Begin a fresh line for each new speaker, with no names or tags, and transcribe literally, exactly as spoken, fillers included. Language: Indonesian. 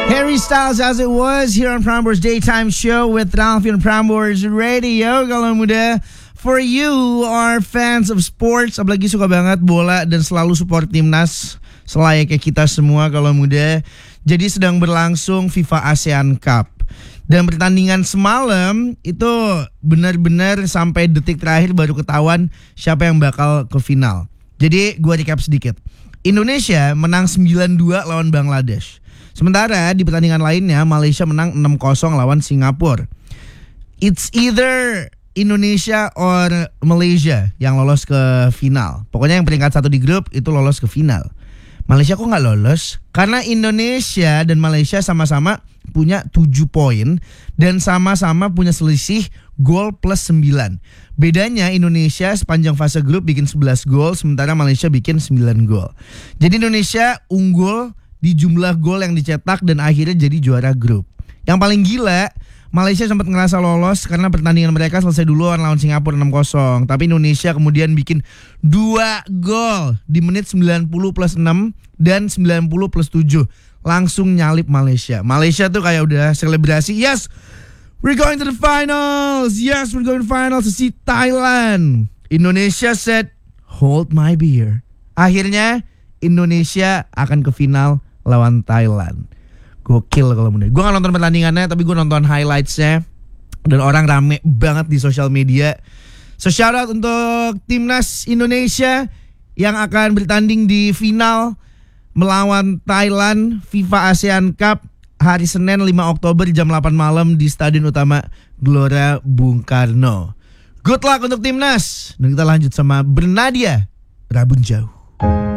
Harry Styles as it was here on Prambors Daytime Show with Ralphie on Prambors Radio. Kalau muda, for you are fans of sports, apalagi suka banget bola dan selalu support timnas selayaknya kita semua kalau muda. Jadi sedang berlangsung FIFA ASEAN Cup. Dan pertandingan semalam itu benar-benar sampai detik terakhir baru ketahuan siapa yang bakal ke final. Jadi gue recap sedikit. Indonesia menang sembilan dua lawan Bangladesh. Sementara di pertandingan lainnya Malaysia menang enam kosong lawan Singapura. It's either Indonesia or Malaysia yang lolos ke final. Pokoknya yang peringkat satu di grup itu lolos ke final. Malaysia kok gak lolos? Karena Indonesia dan Malaysia sama-sama punya tujuh poin dan sama-sama punya selisih gol plus sembilan. Bedanya Indonesia sepanjang fase grup bikin sebelas gol, sementara Malaysia bikin sembilan gol. Jadi Indonesia unggul di jumlah gol yang dicetak dan akhirnya jadi juara grup. Yang paling gila, Malaysia sempat ngerasa lolos karena pertandingan mereka selesai duluan lawan Singapura enam kosong. Tapi Indonesia kemudian bikin dua gol di menit sembilan puluh plus enam dan sembilan puluh plus tujuh. Langsung nyalip Malaysia. Malaysia tuh kayak udah selebrasi. Yes, we're going to the finals. Yes, we're going to the finals. Si Thailand. Indonesia said, hold my beer. Akhirnya Indonesia akan ke final lawan Thailand. Gokil kalau menurut gue. Gak nonton pertandingannya, tapi gue nonton highlightsnya. Dan orang rame banget di sosial media. So shout out untuk timnas Indonesia yang akan bertanding di final melawan Thailand FIFA ASEAN Cup hari Senin lima Oktober jam delapan malam di Stadion Utama Gelora Bung Karno. Good luck untuk timnas. Dan kita lanjut sama Bernadia Rabun Jauh.